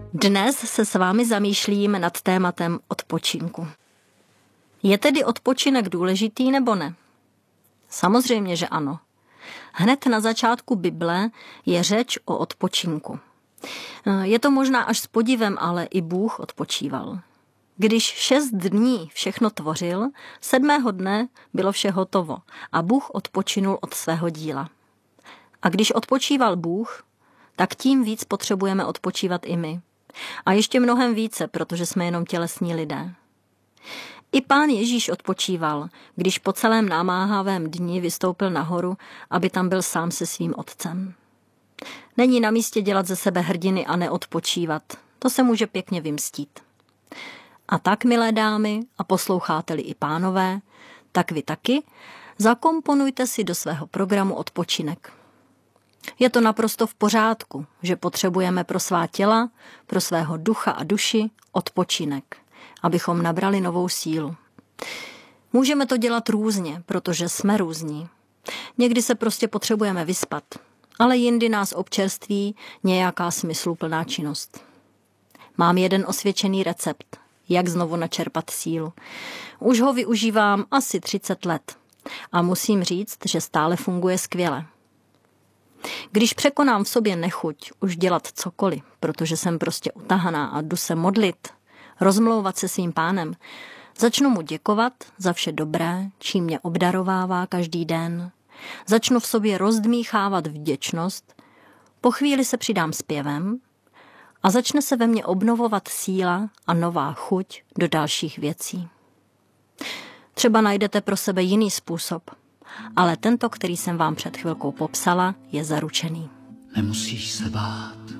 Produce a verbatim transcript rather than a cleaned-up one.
Dnes se s vámi zamýšlím nad tématem odpočinku. Je tedy odpočinek důležitý nebo ne? Samozřejmě, že ano. Hned na začátku Bible je řeč o odpočinku. Je to možná až s podivem, ale i Bůh odpočíval. Když šest dní všechno tvořil, sedmého dne bylo vše hotovo a Bůh odpočinul od svého díla. A když odpočíval Bůh, tak tím víc potřebujeme odpočívat i my. A ještě mnohem více, protože jsme jenom tělesní lidé. I Pán Ježíš odpočíval, když po celém námáhavém dni vystoupil nahoru, aby tam byl sám se svým otcem. Není na místě dělat ze sebe hrdiny a neodpočívat. To se může pěkně vymstít. A tak, milé dámy, a posloucháte-li i pánové, tak vy taky, zakomponujte si do svého programu odpočinek. Je to naprosto v pořádku, že potřebujeme pro svá těla, pro svého ducha a duši odpočinek, abychom nabrali novou sílu. Můžeme to dělat různě, protože jsme různí. Někdy se prostě potřebujeme vyspat, ale jindy nás občerství nějaká smysluplná činnost. Mám jeden osvědčený recept, jak znovu načerpat sílu. Už ho využívám asi třicet let a musím říct, že stále funguje skvěle. Když překonám v sobě nechuť už dělat cokoliv, protože jsem prostě utahaná a jdu se modlit, rozmlouvat se svým Pánem, začnu mu děkovat za vše dobré, čím mě obdarovává každý den, začnu v sobě rozdmíchávat vděčnost, po chvíli se přidám zpěvem a začne se ve mně obnovovat síla a nová chuť do dalších věcí. Třeba najdete pro sebe jiný způsob, ale tento, který jsem vám před chvilkou popsala, je zaručený. Nemusíš se bát,